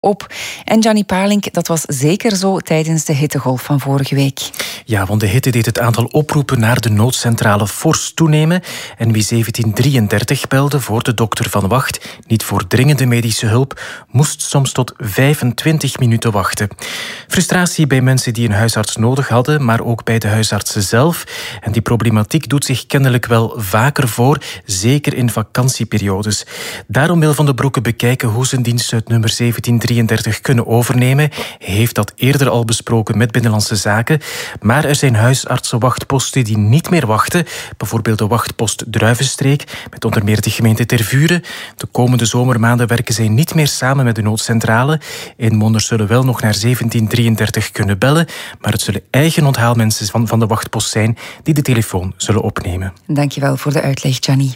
op. En Gianni Palink, dat was zeker zo tijdens de hittegolf van vorige week. Ja, want de hitte deed het aantal oproepen naar de noodcentrale fors toenemen. En wie 1733 belde voor de dokter van wacht, niet voor dringende medische hulp, moest soms tot 25 minuten wachten. Frustratie bij mensen die een huisarts nodig hadden, maar ook bij de huisartsen zelf. En die problematiek doet zich kennelijk wel vaker voor, zeker in vakantieperiodes. Daarom wil Van den Broeke bekijken hoe zijn dienst uit nummer 1733 kunnen overnemen. Hij heeft dat eerder al besproken met Binnenlandse Zaken. Maar er zijn huisartsenwachtposten die niet meer wachten. Bijvoorbeeld de wachtpost Druivenstreek, met onder meer de gemeente Tervuren. De komende zomermaanden werken zij niet meer samen met de noodcentrale. Inwoners zullen wel nog naar 1733 kunnen bellen, maar het zullen eigen onthaalmensen van de wachtpost zijn die de telefoon zullen opnemen. Dankjewel voor de uitleg, Gianni.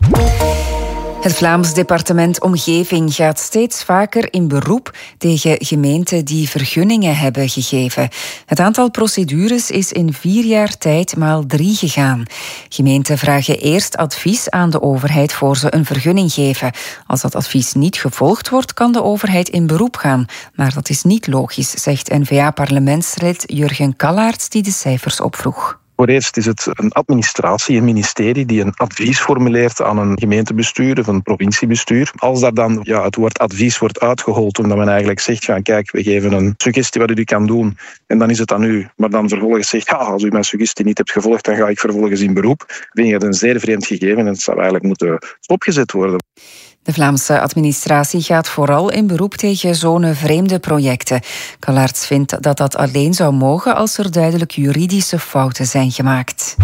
Het Vlaams departement Omgeving gaat steeds vaker in beroep tegen gemeenten die vergunningen hebben gegeven. Het aantal procedures is in 4 jaar tijd maal 3 gegaan. Gemeenten vragen eerst advies aan de overheid voor ze een vergunning geven. Als dat advies niet gevolgd wordt, kan de overheid in beroep gaan. Maar dat is niet logisch, zegt N-VA-parlementslid Jurgen Kallaerts, die de cijfers opvroeg. Voor eerst is het een administratie, een ministerie, die een advies formuleert aan een gemeentebestuur of een provinciebestuur. Als daar dan het woord advies wordt uitgehold, omdat men eigenlijk zegt van kijk, we geven een suggestie wat u kan doen en dan is het aan u. Maar dan vervolgens zegt, als u mijn suggestie niet hebt gevolgd, dan ga ik vervolgens in beroep. Vind je het een zeer vreemd gegeven en het zou eigenlijk moeten stopgezet worden. De Vlaamse administratie gaat vooral in beroep tegen zo'n vreemde projecten. Kallaerts vindt dat dat alleen zou mogen als er duidelijk juridische fouten zijn gemaakt.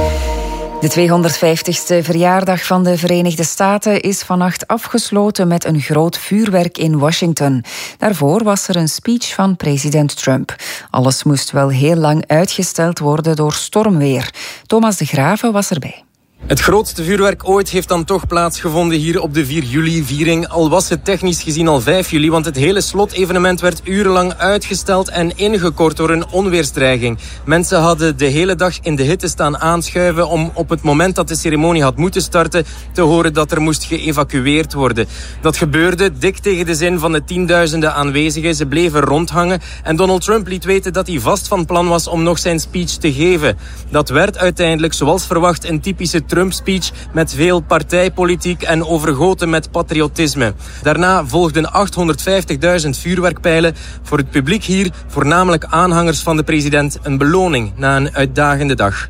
De 250ste verjaardag van de Verenigde Staten is vannacht afgesloten met een groot vuurwerk in Washington. Daarvoor was er een speech van president Trump. Alles moest wel heel lang uitgesteld worden door stormweer. Thomas de Graven was erbij. Het grootste vuurwerk ooit heeft dan toch plaatsgevonden hier op de 4 juli-viering. Al was het technisch gezien al 5 juli, want het hele slotevenement werd urenlang uitgesteld en ingekort door een onweersdreiging. Mensen hadden de hele dag in de hitte staan aanschuiven om op het moment dat de ceremonie had moeten starten te horen dat er moest geëvacueerd worden. Dat gebeurde dik tegen de zin van de tienduizenden aanwezigen. Ze bleven rondhangen en Donald Trump liet weten dat hij vast van plan was om nog zijn speech te geven. Dat werd uiteindelijk, zoals verwacht, een typische Trump-speech met veel partijpolitiek en overgoten met patriotisme. Daarna volgden 850.000 vuurwerkpijlen. Voor het publiek hier, voornamelijk aanhangers van de president, een beloning na een uitdagende dag.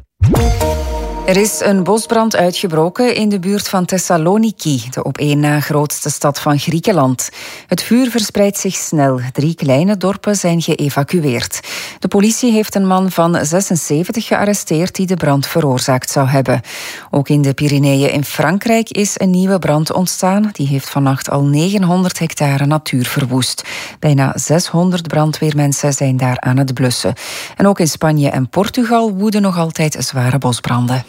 Er is een bosbrand uitgebroken in de buurt van Thessaloniki, de op één na grootste stad van Griekenland. Het vuur verspreidt zich snel. 3 kleine dorpen zijn geëvacueerd. De politie heeft een man van 76 gearresteerd die de brand veroorzaakt zou hebben. Ook in de Pyreneeën in Frankrijk is een nieuwe brand ontstaan. Die heeft vannacht al 900 hectare natuur verwoest. Bijna 600 brandweermensen zijn daar aan het blussen. En ook in Spanje en Portugal woeden nog altijd zware bosbranden.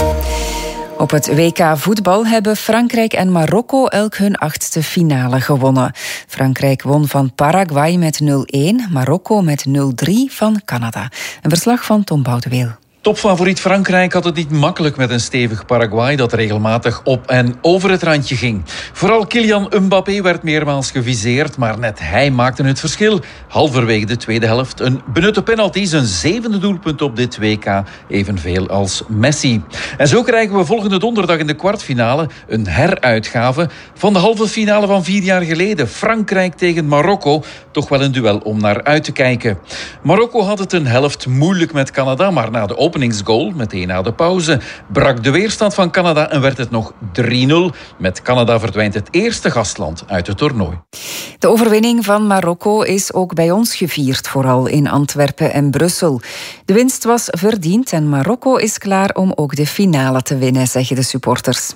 Op het WK voetbal hebben Frankrijk en Marokko elk hun 8e finale gewonnen. Frankrijk won van Paraguay met 0-1, Marokko met 0-3 van Canada. Een verslag van Tom Boudeweel. Topfavoriet Frankrijk had het niet makkelijk met een stevig Paraguay dat regelmatig op en over het randje ging. Vooral Kylian Mbappé werd meermaals geviseerd, maar net hij maakte het verschil. Halverwege de tweede helft een benutte penalty, zijn 7e doelpunt op dit WK, evenveel als Messi. En zo krijgen we volgende donderdag in de kwartfinale een heruitgave van de halve finale van 4 jaar geleden. Frankrijk tegen Marokko, toch wel een duel om naar uit te kijken. Marokko had het een helft moeilijk met Canada, maar na de openingsgoal, meteen na de pauze, brak de weerstand van Canada en werd het nog 3-0. Met Canada verdwijnt het eerste gastland uit het toernooi. De overwinning van Marokko is ook bij ons gevierd, vooral in Antwerpen en Brussel. De winst was verdiend en Marokko is klaar om ook de finale te winnen, zeggen de supporters.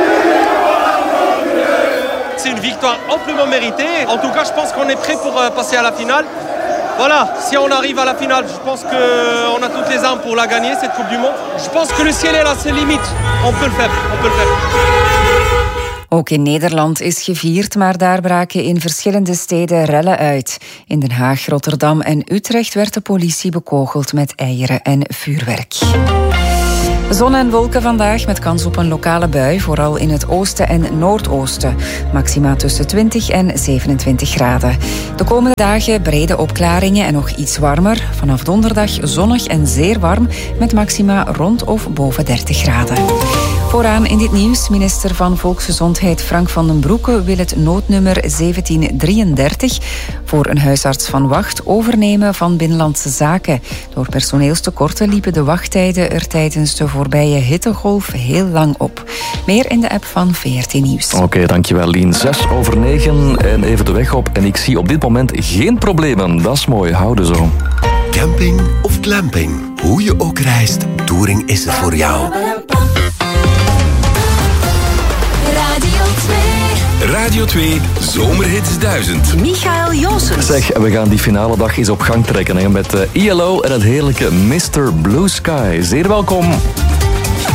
C'est une victoire amplement méritée. En tout cas, je pense qu'on est prêt pour passer à la finale. Voilà, si on arrive à la finale, je pense qu'on a toutes les armes pour la gagner, cette Coupe du Monde. Je pense que le ciel est là, c'est limite. On peut le faire, on peut le faire. Ook in Nederland is gevierd, maar daar braken in verschillende steden rellen uit. In Den Haag, Rotterdam en Utrecht werd de politie bekogeld met eieren en vuurwerk. Zon en wolken vandaag met kans op een lokale bui, vooral in het oosten en noordoosten. Maxima tussen 20 en 27 graden. De komende dagen brede opklaringen en nog iets warmer. Vanaf donderdag zonnig en zeer warm met maxima rond of boven 30 graden. Vooraan in dit nieuws, minister van Volksgezondheid Frank van den Broeke wil het noodnummer 1733 voor een huisarts van Wacht overnemen van Binnenlandse Zaken. Door personeelstekorten liepen de wachttijden er tijdens de voorbije hittegolf heel lang op. Meer in de app van VRT Nieuws. Oké, dankjewel Lien. 6:09 en even de weg op. En ik zie op dit moment geen problemen. Dat is mooi, houden zo. Camping of glamping, hoe je ook reist, Touring is er voor jou. Radio 2 Zomerhits 1000. Michael Jonsens. Zeg, we gaan die finale dag eens op gang trekken hè, met ILO en het heerlijke Mr. Blue Sky. Zeer welkom.